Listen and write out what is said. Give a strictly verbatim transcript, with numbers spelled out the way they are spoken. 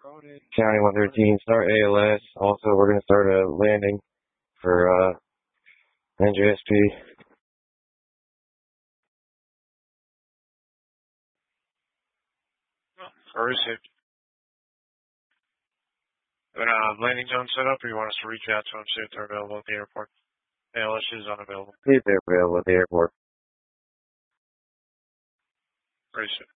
County one thirteen, start A L S. Also, we're going to start a landing for uh, N J S P. Or is it? But, uh, landing zone set up, or you want us to reach out to them, see if they're available at the airport? A L S is unavailable. See if they're available at the airport. Where is it?